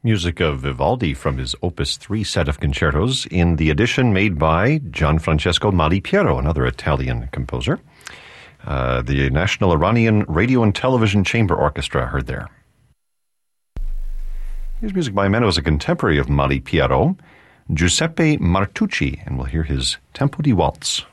Music of Vivaldi from his Opus 3 set of concertos in the edition made by Gianfrancesco Malipiero, another Italian composer. The National Iranian Radio and Television Chamber Orchestra heard there. Here's music by a man who was a contemporary of Malipiero, Giuseppe Martucci, and we'll hear his Tempo di Waltz.